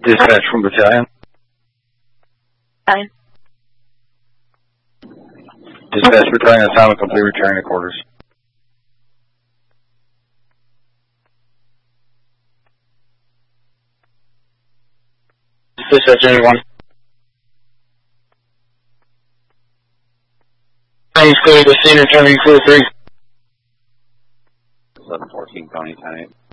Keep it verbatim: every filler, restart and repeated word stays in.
Dispatch from battalion. Fine. Dispatch battalion assignment complete, returning to quarters. Dispatch anyone. Thanks, clear the scene, returning clear three. eleven fourteen, County ten eight.